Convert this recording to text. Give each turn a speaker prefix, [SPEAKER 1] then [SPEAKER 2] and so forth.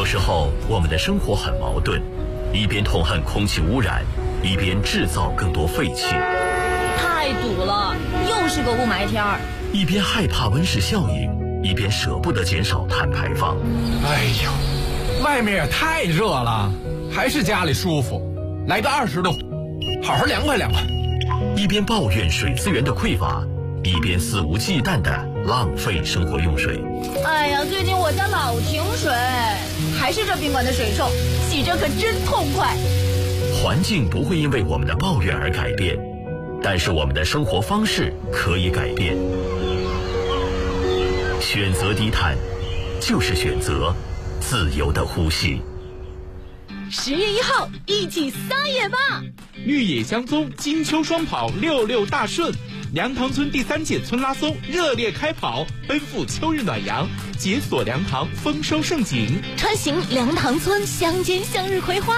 [SPEAKER 1] 有时候我们的生活很矛盾，一边痛恨空气污染，一边制造更多废气。
[SPEAKER 2] 太堵了，又是个雾霾天儿。
[SPEAKER 1] 一边害怕温室效应，一边舍不得减少碳排放。
[SPEAKER 3] 哎呦，外面也太热了，还是家里舒服。来个20度，好好凉快凉快。
[SPEAKER 1] 一边抱怨水资源的匮乏，一边肆无忌惮地浪费生活用水。
[SPEAKER 2] 哎呀，最近我家老停水，还是这宾馆的水臭，洗着可真痛快。
[SPEAKER 1] 环境不会因为我们的抱怨而改变，但是我们的生活方式可以改变。选择低碳，就是选择自由的呼吸。
[SPEAKER 2] 10月1号，一起撒野吧！
[SPEAKER 4] 绿野香踪金秋双跑66大顺，梁塘村第3届村拉松热烈开跑，奔赴秋日暖阳，解锁梁塘丰收盛景。
[SPEAKER 2] 穿行梁塘村乡间向日葵花。